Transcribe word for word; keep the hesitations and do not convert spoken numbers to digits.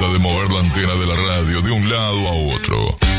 trata de mover la antena de la radio de un lado a otro.